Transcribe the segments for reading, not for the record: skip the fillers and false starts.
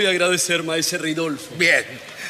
agradecer, maese Ridolfo. Bien.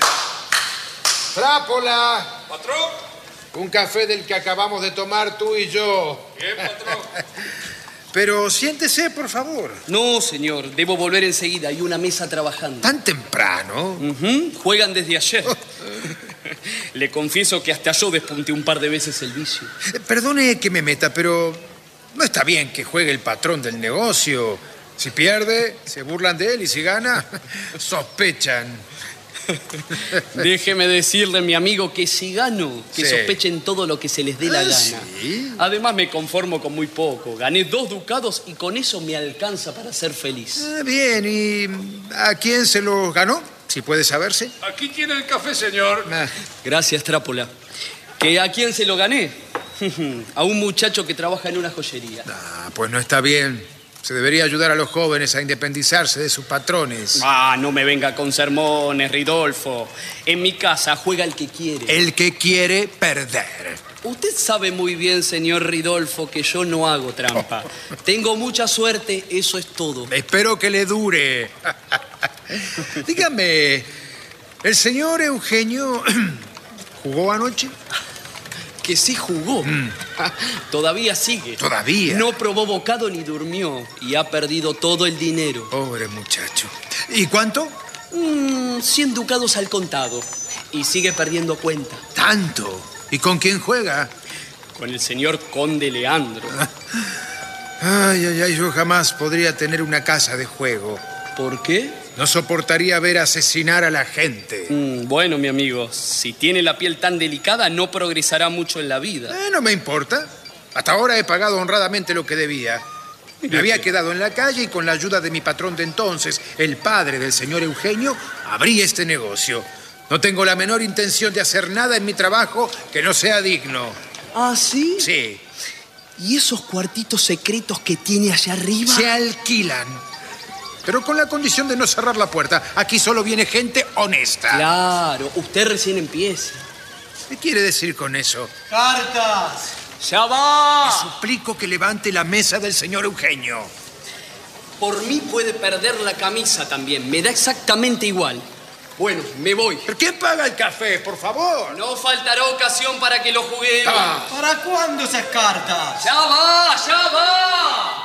Trápola. Patrón. Un café del que acabamos de tomar tú y yo. Bien, patrón. Pero siéntese, por favor. No, señor, debo volver enseguida. Hay una mesa trabajando. ¿Tan temprano? Juegan desde ayer. Le confieso que hasta yo despunté un par de veces el vicio. Perdone que me meta, pero no está bien que juegue el patrón del negocio. Si pierde, se burlan de él, y si gana, sospechan. Déjeme decirle, mi amigo, que si gano, que Sí. sospechen todo lo que se les dé la gana. ¿Sí? Además, me conformo con muy poco. Gané 2 ducados y con eso me alcanza para ser feliz. Bien, ¿y a quién se los ganó? Si puede saberse. Aquí tiene el café, señor. Gracias, Trápola. ¿Que a quién se lo gané? A un muchacho que trabaja en una joyería. Pues no está bien. Se debería ayudar a los jóvenes a independizarse de sus patrones. No me venga con sermones, Ridolfo. En mi casa juega el que quiere. El que quiere perder. Usted sabe muy bien, señor Ridolfo, que yo no hago trampa. Tengo mucha suerte, eso es todo. Espero que le dure. Dígame, ¿el señor Eugenio jugó anoche? Que sí jugó. Todavía sigue. ¿Todavía? No probó bocado ni durmió y ha perdido todo el dinero. Pobre muchacho. ¿Y cuánto? 100 ducados al contado. Y sigue perdiendo cuenta. ¿Tanto? ¿Y con quién juega? Con el señor Conde Leandro. Ay, yo jamás podría tener una casa de juego. ¿Por qué? No soportaría ver asesinar a la gente. Bueno, mi amigo, si tiene la piel tan delicada, no progresará mucho en la vida. No me importa. Hasta ahora he pagado honradamente lo que debía. Me había quedado en la calle y con la ayuda de mi patrón de entonces, el padre del señor Eugenio, abrí este negocio. No tengo la menor intención de hacer nada en mi trabajo que no sea digno. ¿Ah, sí? Sí. ¿Y esos cuartitos secretos que tiene allá arriba? Se alquilan. Pero con la condición de no cerrar la puerta. Aquí solo viene gente honesta. Claro, usted recién empieza. ¿Qué quiere decir con eso? ¡Cartas! ¡Ya va! Suplico que levante la mesa del señor Eugenio. Por mí puede perder la camisa también. Me da exactamente igual. Bueno, me voy. ¿Pero quién paga el café, por favor? No faltará ocasión para que lo juguemos. ¿Para cuándo esas cartas? ¡Ya va! ¡Ya va!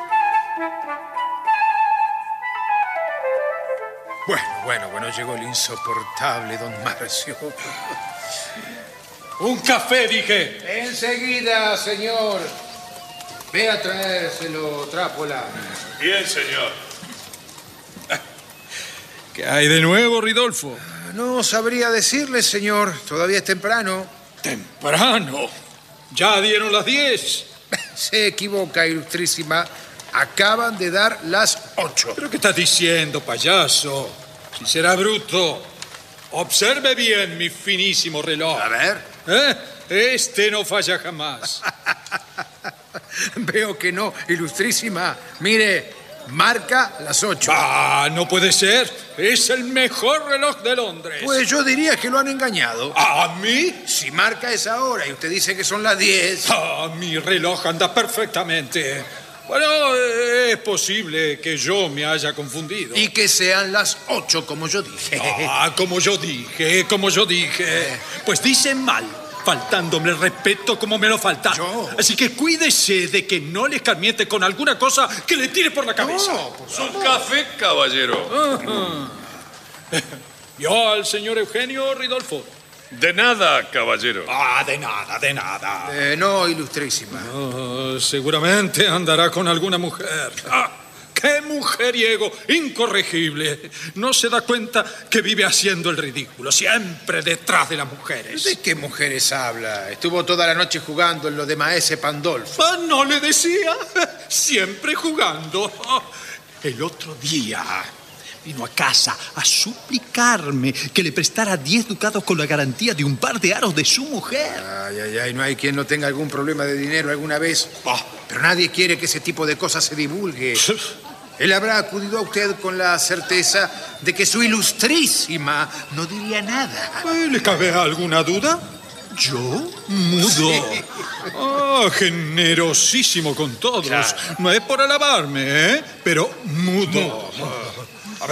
Bueno, llegó el insoportable don Marcio. Un café, dije. Enseguida, señor. Ve a traérselo, Trápola. Bien, señor. ¿Qué hay de nuevo, Ridolfo? No sabría decirle, señor. Todavía es temprano. Temprano. Ya dieron las 10. Se equivoca, ilustrísima. Acaban de dar las 8. ¿Pero qué estás diciendo, payaso? Si será bruto, observe bien mi finísimo reloj. A ver. Este no falla jamás. Veo que no, ilustrísima. Mire, marca las 8. No puede ser. Es el mejor reloj de Londres. Pues yo diría que lo han engañado. ¿A mí? Si marca esa hora y usted dice que son las 10. Mi reloj anda perfectamente. Bueno, es posible que yo me haya confundido. Y que sean las 8, como yo dije. Como yo dije. Pues dicen mal, faltándome el respeto como me lo falta. Yo. Así que cuídese de que no le escarmiente con alguna cosa que le tire por la cabeza. Un café, caballero. Yo al señor Eugenio, Ridolfo. De nada, caballero. De nada. No, ilustrísima. Seguramente andará con alguna mujer. ¡Qué mujeriego! Incorregible. No se da cuenta que vive haciendo el ridículo, siempre detrás de las mujeres. ¿De qué mujeres habla? Estuvo toda la noche jugando en lo de Maese Pandolfo. ¿No le decía? Siempre jugando. El otro día vino a casa a suplicarme que le prestara 10 ducados con la garantía de un par de aros de su mujer. Ay, no hay quien no tenga algún problema de dinero alguna vez. Pero nadie quiere que ese tipo de cosas se divulgue. Él habrá acudido a usted con la certeza de que su ilustrísima no diría nada. ¿Le cabe alguna duda? ¿Yo? Mudo. Generosísimo con todos. Claro. No es por alabarme, pero mudo. A ver,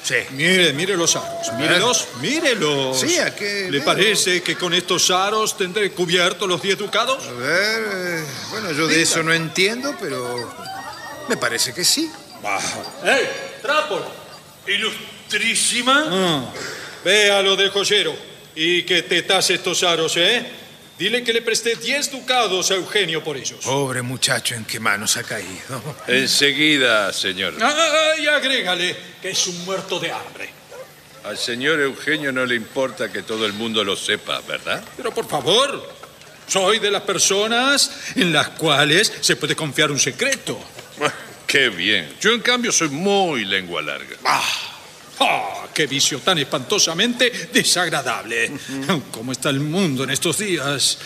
Sí. Mire los aros. Mírelos. Sí, ¿a qué ¿Le veo? parece que con estos aros tendré cubiertos los 10 ducados? A ver, bueno, yo de eso no entiendo, pero me parece que sí. ¡Ey, Trápolo! Ilustrísima. Ve a lo del joyero y que te tase estos aros, ¿eh? Dile que le presté 10 ducados a Eugenio por ellos. Pobre muchacho, ¿en qué manos ha caído? Enseguida, señor. Y agrégale que es un muerto de hambre. Al señor Eugenio no le importa que todo el mundo lo sepa, ¿verdad? Pero por favor, soy de las personas en las cuales se puede confiar un secreto. Qué bien. Yo, en cambio, soy muy lengua larga. ¡Qué vicio tan espantosamente desagradable! ¿Cómo está el mundo en estos días?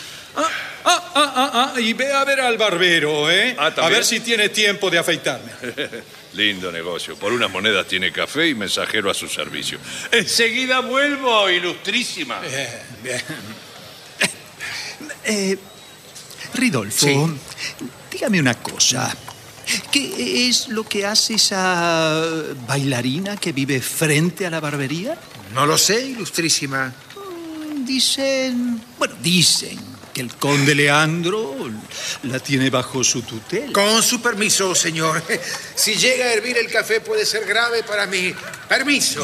Y ve a ver al barbero, ¿eh? ¿También? A ver si tiene tiempo de afeitarme. Lindo negocio. Por unas monedas tiene café y mensajero a su servicio. Enseguida vuelvo, ilustrísima. Bien. Ridolfo, Sí. dígame una cosa. ¿Qué es lo que hace esa bailarina que vive frente a la barbería? No lo sé, ilustrísima. Dicen que el conde Leandro la tiene bajo su tutela. Con su permiso, señor. Si llega a hervir el café puede ser grave para mí. Permiso.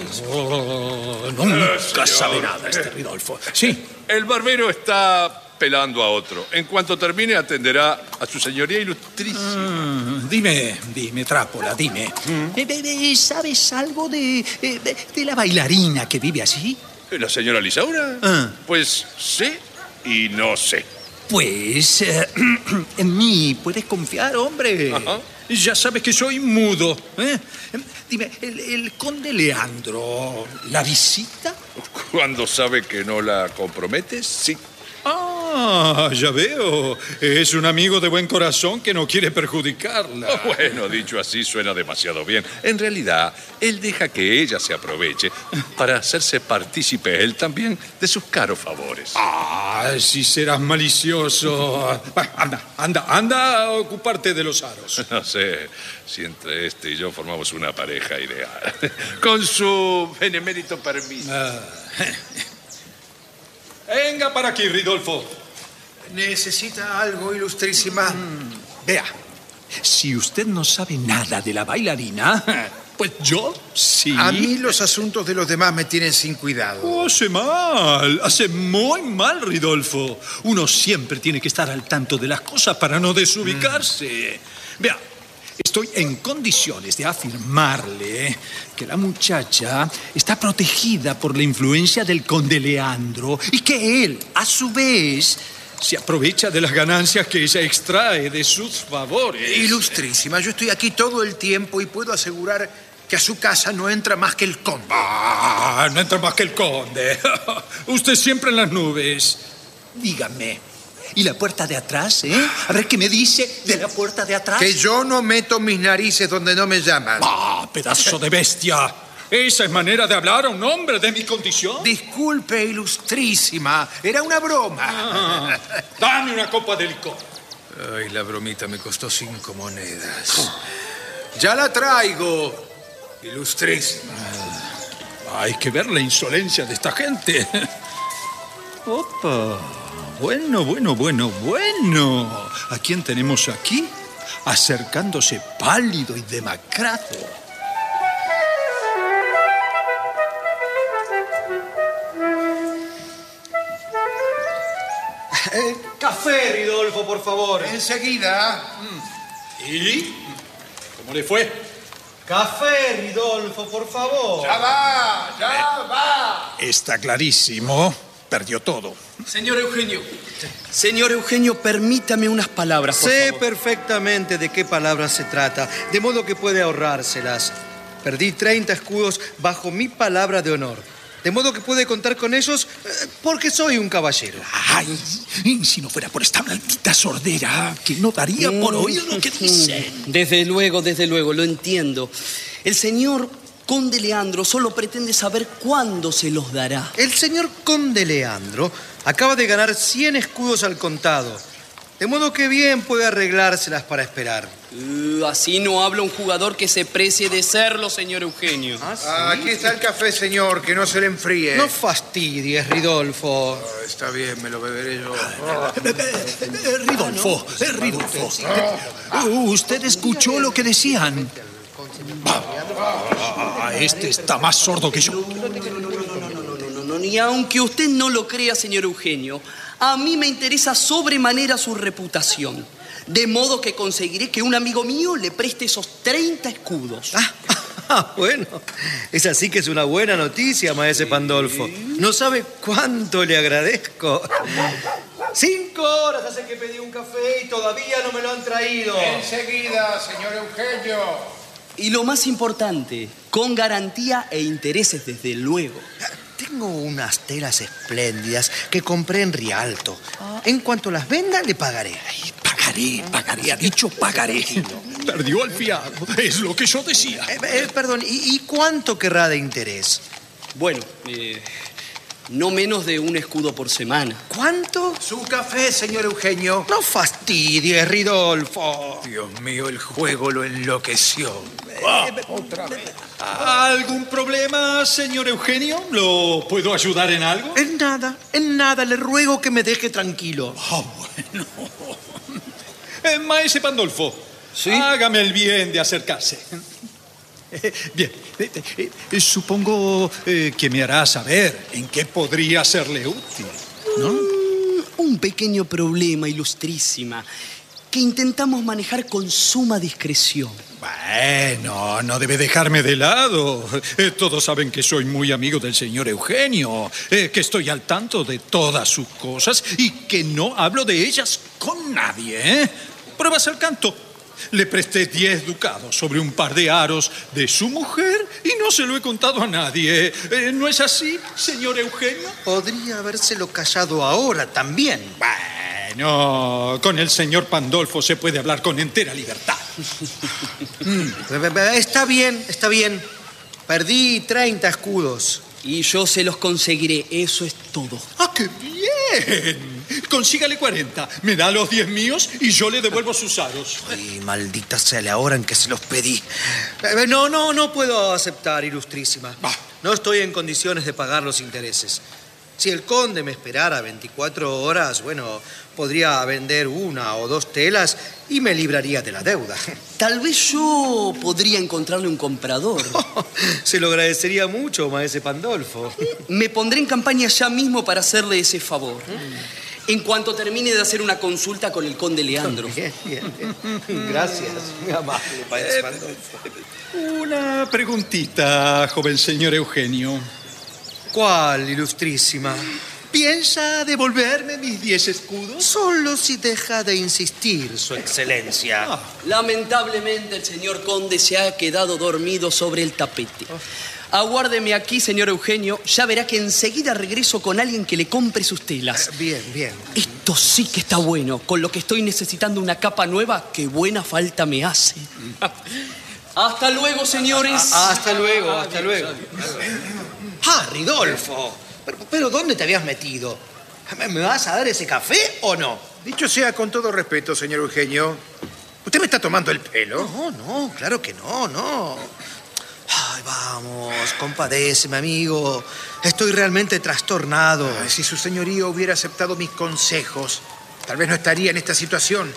Nunca sabe nada este Ridolfo. Sí. El barbero está pelando a otro. En cuanto termine, atenderá a su señoría ilustrísima. Dime, Trápola, dime. ¿Sabes algo de la bailarina que vive allí? ¿La señora Lisaura? Pues sé y no sé. Pues en mí puedes confiar, hombre. Ajá. Ya sabes que soy mudo. Dime, ¿el conde Leandro la visita? Cuando sabe que no la comprometes, sí. Ya veo. Es un amigo de buen corazón que no quiere perjudicarla. Bueno, dicho así suena demasiado bien. En realidad, él deja que ella se aproveche para hacerse partícipe él también de sus caros favores. Si serás malicioso. Anda a ocuparte de los aros. No sé si entre este y yo formamos una pareja ideal. Con su benemérito permiso. Venga para aquí, Ridolfo. ¿Necesita algo, ilustrísima? Vea, si usted no sabe nada de la bailarina, pues yo sí. A mí los asuntos de los demás me tienen sin cuidado. Hace muy mal, Ridolfo. Uno siempre tiene que estar al tanto de las cosas para no desubicarse. Vea, estoy en condiciones de afirmarle que la muchacha está protegida por la influencia del conde Leandro y que él, a su vez, se aprovecha de las ganancias que ella extrae de sus favores. Ilustrísima, yo estoy aquí todo el tiempo y puedo asegurar que a su casa no entra más que el conde. No entra más que el conde. Usted siempre en las nubes. Dígame, ¿y la puerta de atrás, A ver qué me dice de la puerta de atrás. Que yo no meto mis narices donde no me llaman. Pedazo de bestia. ¿Esa es manera de hablar a un hombre de mi condición? Disculpe, ilustrísima, era una broma. Dame una copa de licor. Ay, la bromita me costó 5 monedas. Ya la traigo, ilustrísima. Hay que ver la insolencia de esta gente. Opa. Bueno. ¿A quién tenemos aquí? Acercándose pálido y demacrado. Café, Ridolfo, por favor. Enseguida. ¿Y? ¿Cómo le fue? Café, Ridolfo, por favor. Ya va. Está clarísimo. Perdió todo. Señor Eugenio, permítame unas palabras, por Sé favor. perfectamente de qué palabras se trata, de modo que puede ahorrárselas. Perdí 30 escudos bajo mi palabra de honor. De modo que puede contar con ellos porque soy un caballero. Ay, si no fuera por esta maldita sordera, que no daría por oír lo que dicen. Desde luego, lo entiendo. El señor conde Leandro solo pretende saber cuándo se los dará. El señor conde Leandro acaba de ganar 100 escudos al contado. De modo que bien puede arreglárselas para esperar. Así no habla un jugador que se precie de serlo, señor Eugenio. Aquí está el café, señor, que no se le enfríe. No fastidies, Ridolfo. Está bien, me lo beberé yo. Ridolfo, Ridolfo. ¿Usted escuchó lo que decían? Este está más sordo que yo. No, ni aunque usted no lo crea, señor Eugenio, a mí me interesa sobremanera su reputación. De modo que conseguiré que un amigo mío le preste esos 30 escudos. Bueno, es así que es una buena noticia, maese Pandolfo. No sabe cuánto le agradezco. 5 horas hace que pedí un café y todavía no me lo han traído. Enseguida, señor Eugenio. Y lo más importante, con garantía e intereses, desde luego. Tengo unas telas espléndidas que compré en Rialto. En cuanto las venda, le pagaré. Pagaré, ha dicho pagaré. Perdió el fiado, es lo que yo decía. Perdón, ¿y cuánto querrá de interés? Bueno, no menos de un escudo por semana. ¿Cuánto? Su café, señor Eugenio. No fastidies, Ridolfo. Dios mío, el juego lo enloqueció. Otra vez. ¿Algún problema, señor Eugenio? ¿Lo puedo ayudar en algo? En nada, le ruego que me deje tranquilo. Bueno. Maese Pandolfo, ¿sí? Hágame el bien de acercarse. Bien, supongo que me hará saber en qué podría serle útil, ¿no? Un pequeño problema, ilustrísima, que intentamos manejar con suma discreción. Bueno, no debe dejarme de lado. Todos saben que soy muy amigo del señor Eugenio, que estoy al tanto de todas sus cosas y que no hablo de ellas con nadie, ¿eh? Pruebas el canto. Le presté 10 ducados sobre un par de aros de su mujer y no se lo he contado a nadie. ¿No es así, señor Eugenio? Podría habérselo callado ahora también. Bueno, con el señor Pandolfo se puede hablar con entera libertad. Está bien. Perdí 30 escudos. Y yo se los conseguiré, eso es todo. ¡Ah, qué bien! Consígale 40, me da los 10 míos y yo le devuelvo sus aros. Ay, maldita sea la hora en que se los pedí. No puedo aceptar, ilustrísima. No estoy en condiciones de pagar los intereses. Si el conde me esperara 24 horas, bueno, podría vender 1 o 2 telas y me libraría de la deuda. Tal vez yo podría encontrarle un comprador. Se lo agradecería mucho, maese Pandolfo. Me pondré en campaña ya mismo para hacerle ese favor. En cuanto termine de hacer una consulta con el conde Leandro. Bien. Gracias, muy amable, maese Pandolfo. Una preguntita, joven señor Eugenio. ¿Cuál, ilustrísima? ¿Piensa devolverme mis 10 escudos? Solo si deja de insistir, su excelencia. Lamentablemente el señor conde se ha quedado dormido sobre el tapete. Aguárdeme aquí, señor Eugenio. Ya verá que enseguida regreso con alguien que le compre sus telas. Bien. Esto sí que está bueno. Con lo que estoy necesitando una capa nueva, qué buena falta me hace. Hasta luego, señores. Hasta luego. Ridolfo. Pero ¿dónde te habías metido? ¿Me vas a dar ese café o no? Dicho sea con todo respeto, señor Eugenio, ¿usted me está tomando el pelo? No, claro que no. Ay, vamos, compadéceme, amigo. Estoy realmente trastornado. Ay, si su señoría hubiera aceptado mis consejos, tal vez no estaría en esta situación.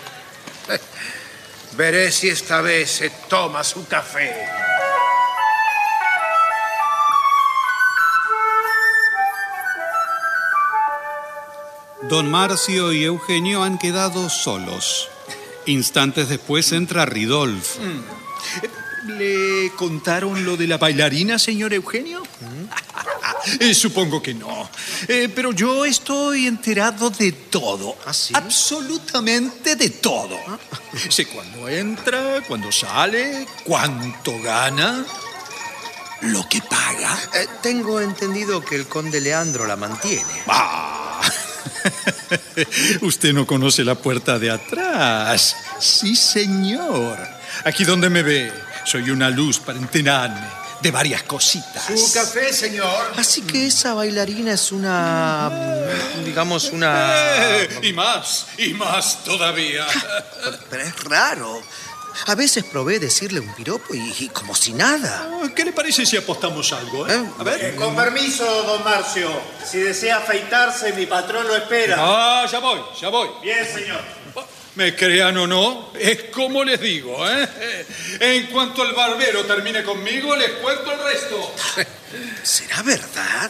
Veré si esta vez se toma su café. Don Marcio y Eugenio han quedado solos. Instantes después entra Ridolfo. ¿Le contaron lo de la bailarina, señor Eugenio? Supongo que no. Pero yo estoy enterado de todo. ¿Ah, sí? Absolutamente de todo. Sé cuándo entra, cuándo sale, cuánto gana, lo que paga. Tengo entendido que el conde Leandro la mantiene. Usted no conoce la puerta de atrás. Sí, señor. Aquí donde me ve, soy una luz para enterarme de varias cositas. ¿Su café, señor? Así que esa bailarina es una... digamos, una... Y más todavía. Pero es raro. A veces probé decirle un piropo y como si nada. ¿Qué le parece si apostamos algo? A ver. Con permiso, don Marcio. Si desea afeitarse, mi patrón lo espera. Ah, ya voy. Bien, señor. Me crean o no, es como les digo, ¿eh? En cuanto el barbero termine conmigo, les cuento el resto. ¿Será verdad?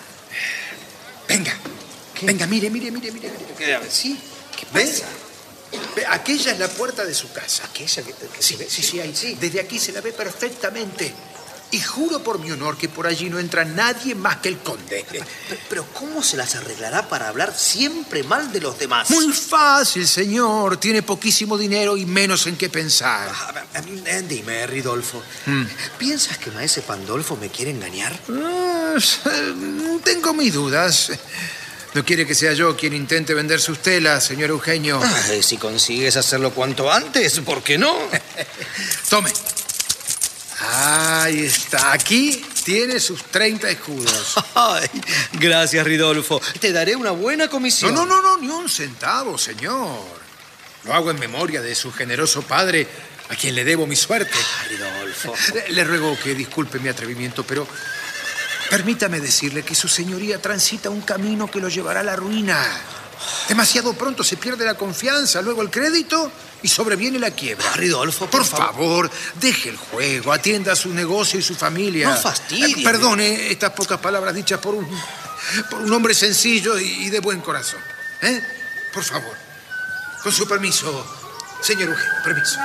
Venga, mire. A ver, ¿sí? ¿Qué pasa? Ve, aquella es la puerta de su casa. Aquella que Sí, se ve. sí, ahí sí. Desde aquí se la ve perfectamente. Y juro por mi honor que por allí no entra nadie más que el conde. Pero ¿cómo se las arreglará para hablar siempre mal de los demás? Muy fácil, señor. Tiene poquísimo dinero y menos en qué pensar. Dime, Ridolfo. ¿Piensas que maese Pandolfo me quiere engañar? Tengo mis dudas. ¿No quiere que sea yo quien intente vender sus telas, señor Eugenio? Si consigues hacerlo cuanto antes, ¿por qué no? Tome. Ahí está. Aquí tiene sus 30 escudos. Ay, gracias, Ridolfo. Te daré una buena comisión. No, ni un centavo, señor. Lo hago en memoria de su generoso padre, a quien le debo mi suerte. Ridolfo. Le ruego que disculpe mi atrevimiento, pero permítame decirle que su señoría transita un camino que lo llevará a la ruina. Demasiado pronto se pierde la confianza, luego el crédito y sobreviene la quiebra. Ridolfo, por favor, deje el juego, atienda a su negocio y su familia. No fastidie. Perdone estas pocas palabras dichas por un hombre sencillo y de buen corazón. Por favor, con su permiso, señor Eugenio, permiso.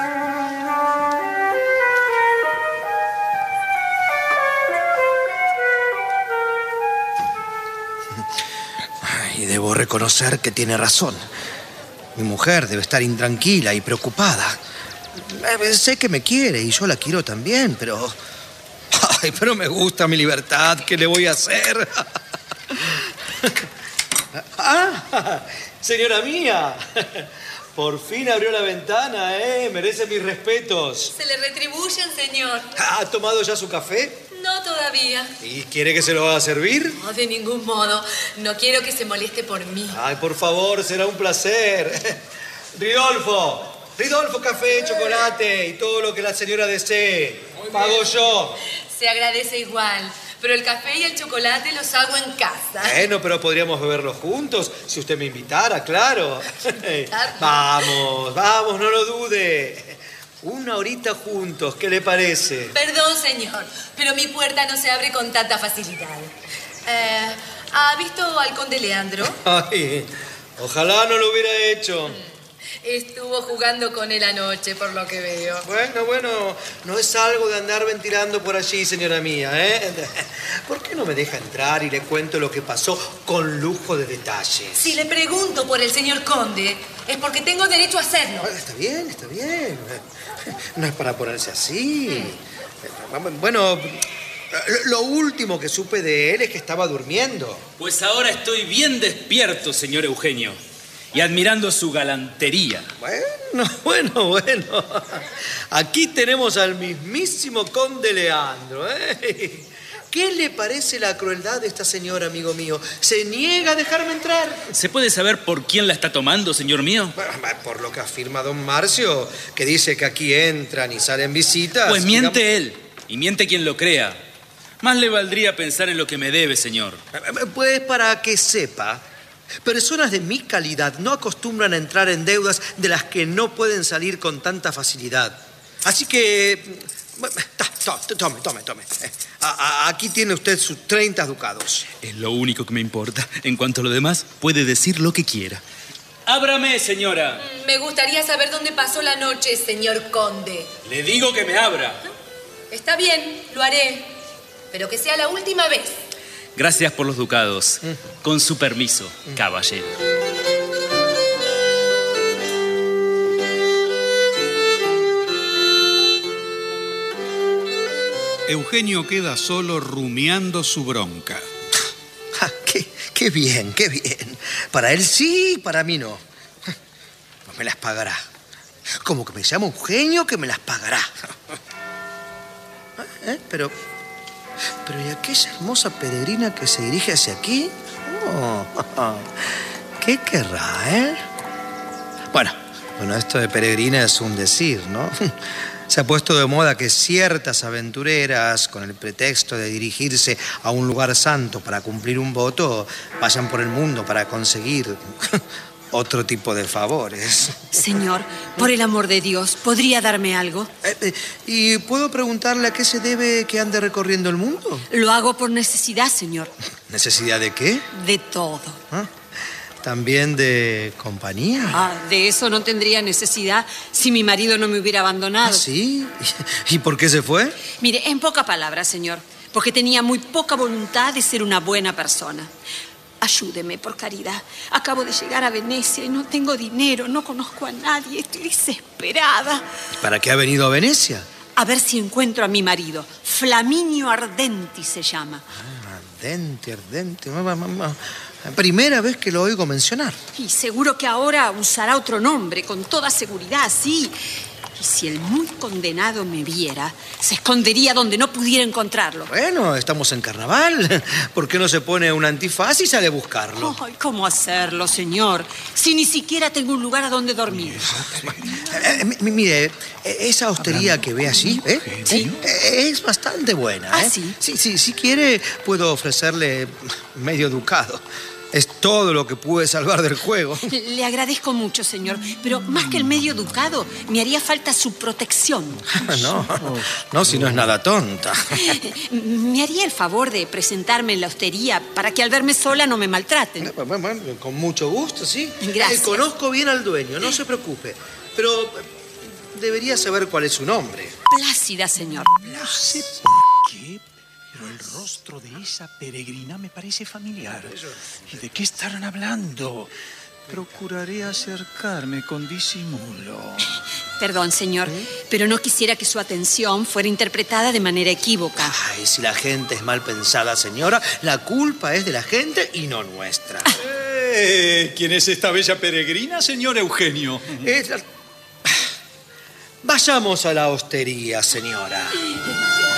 Y debo reconocer que tiene razón. Mi mujer debe estar intranquila y preocupada. Sé que me quiere y yo la quiero también, pero... Ay, pero me gusta mi libertad. ¿Qué le voy a hacer? Señora mía. Por fin abrió la ventana, ¿eh? Merece mis respetos. Se le retribuyen, señor. ¿Ha tomado ya su café? No todavía. ¿Y quiere que se lo haga servir? No, de ningún modo. No quiero que se moleste por mí. Ay, por favor, será un placer. Ridolfo, café, chocolate y todo lo que la señora desee. Pago yo. Se agradece igual. Pero el café y el chocolate los hago en casa. Bueno, pero podríamos beberlos juntos, si usted me invitara, claro. Vamos, no lo dude. Una horita juntos, ¿qué le parece? Perdón, señor, pero mi puerta no se abre con tanta facilidad. ¿Ha visto al conde Leandro? Ay, ojalá no lo hubiera hecho. Estuvo jugando con él anoche, por lo que veo. Bueno, no es algo de andar ventilando por allí, señora mía, ¿eh? ¿Por qué no me deja entrar y le cuento lo que pasó con lujo de detalles? Si le pregunto por el señor conde, es porque tengo derecho a hacerlo. Está bien. No es para ponerse así. Bueno, lo último que supe de él es que estaba durmiendo. Pues ahora estoy bien despierto, señor Eugenio, y admirando su galantería. Bueno. Aquí tenemos al mismísimo conde Leandro, ¿eh? ¿Qué le parece la crueldad de esta señora, amigo mío? ¿Se niega a dejarme entrar? ¿Se puede saber por quién la está tomando, señor mío? Por lo que afirma don Marcio, que dice que aquí entran y salen visitas. Pues miente él, y miente quien lo crea. Más le valdría pensar en lo que me debe, señor. Pues para que sepa, personas de mi calidad no acostumbran a entrar en deudas de las que no pueden salir con tanta facilidad. Así que... Tome. Aquí tiene usted sus 30 ducados. Es lo único que me importa. En cuanto a lo demás, puede decir lo que quiera. ¡Ábrame, señora! Me gustaría saber dónde pasó la noche, señor conde. Le digo que me abra. Está bien, lo haré. Pero que sea la última vez. Gracias por los ducados. Con su permiso, caballero. Eugenio queda solo rumiando su bronca. Qué bien. Para él sí, para mí no. No me las pagará. Como que me llama Eugenio, que me las pagará. Pero Pero ¿y aquella hermosa peregrina que se dirige hacia aquí? Oh, ¿qué querrá, Bueno, esto de peregrina es un decir, ¿no? Se ha puesto de moda que ciertas aventureras, con el pretexto de dirigirse a un lugar santo para cumplir un voto, vayan por el mundo para conseguir otro tipo de favores. Señor, por el amor de Dios, ¿podría darme algo? ¿Y puedo preguntarle a qué se debe que ande recorriendo el mundo? Lo hago por necesidad, señor. ¿Necesidad de qué? De todo. ¿Ah? ¿También de compañía? De eso no tendría necesidad si mi marido no me hubiera abandonado. ¿Ah, sí? ¿Y por qué se fue? Mire, en pocas palabras, señor, porque tenía muy poca voluntad de ser una buena persona. Ayúdeme, por caridad. Acabo de llegar a Venecia y no tengo dinero, no conozco a nadie, estoy desesperada. ¿Para qué ha venido a Venecia? A ver si encuentro a mi marido. Flaminio Ardenti se llama. Ardenti. Primera vez que lo oigo mencionar. Y seguro que ahora usará otro nombre, con toda seguridad, sí. Y si el muy condenado me viera, se escondería donde no pudiera encontrarlo. Bueno, estamos en carnaval. ¿Por qué no se pone un antifaz y sale a buscarlo? Ay, ¿cómo hacerlo, señor? Si ni siquiera tengo un lugar a donde dormir. Mire, esa hostería que ve allí, Sí. Es bastante buena. ¿Ah, sí? Sí, si quiere, puedo ofrecerle medio ducado. Es todo lo que pude salvar del juego. Le agradezco mucho, señor, pero más que el medio ducado, me haría falta su protección. No, si no es nada tonta. ¿Me haría el favor de presentarme en la hostería para que al verme sola no me maltraten? Bueno, con mucho gusto, sí. Gracias. Conozco bien al dueño, no se preocupe. Pero debería saber cuál es su nombre. Plácida, señor. No sé por qué, pero el rostro de esa peregrina me parece familiar. ¿Y de qué estarán hablando? Procuraré acercarme con disimulo. Perdón, señor, pero no quisiera que su atención fuera interpretada de manera equívoca. Ay, si la gente es mal pensada, señora, la culpa es de la gente y no nuestra. ¿Quién es esta bella peregrina, señor Eugenio? Vayamos a la hostería, señora.